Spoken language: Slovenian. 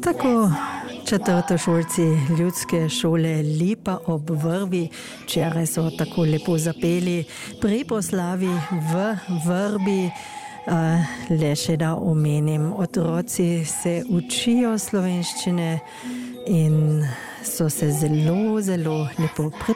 Tako četrtošolci ljudske šole Lipa ob Vrbi včeraj so tako lepo zapeli pri proslavi v Vrbi. Le še da omenim, otroci se učijo slovenščine in so se zelo, zelo lepo pripravili.